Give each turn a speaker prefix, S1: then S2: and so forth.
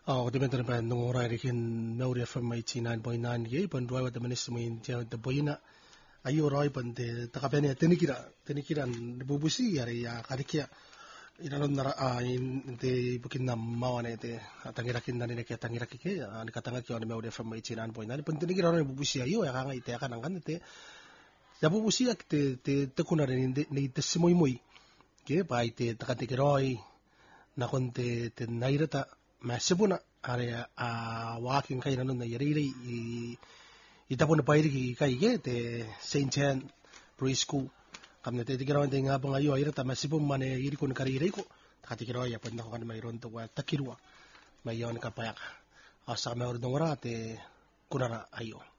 S1: Dimension pa nung oras rikin Mauri FM 89.9 ye pan dua wata manis main tiang the boyina ayo roi pan de takapene tenikiran bubusi yari ya karikia inanon nara in de bukin nam mawane de tangirakin nani ne tangiraki ke ani katanga ki on Mauri FM 89.9 pan tenikiran bubusi ayo ya kanga ite akan angkan te ya bubusi ak te kunare ni te simoy moy ke pa ite takatikiroi na konte te nairata masibuna are walking kay nanon na yariri itapon na pairi kay te Saint John preschool kamne te tikirawan te nga bang ayo ayra ta masibum mane iri ko karire ko takatirawa ya panda ko kan mayron to wa takirwa mayon ka payak asa mayro dongora te kunara ayo